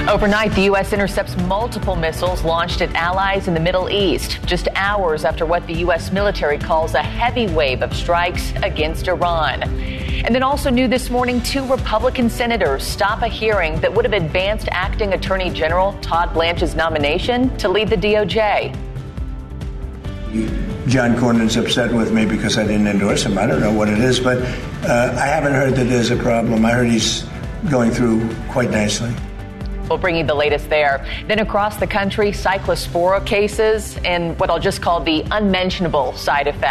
Overnight, the U.S. intercepts multiple missiles launched at allies in the Middle East, just hours after what the U.S. military calls a heavy wave of strikes against Iran. And then also new this morning, 2 Republican senators stop a hearing that would have advanced acting Attorney General Todd Blanche's nomination to lead the DOJ. John Cornyn's upset with me because I didn't endorse him. I don't know what it is, but I haven't heard that there's a problem. I heard he's going through quite nicely. We'll bring you the latest there. Then across the country, cyclospora cases and what I'll just call the unmentionable side effects.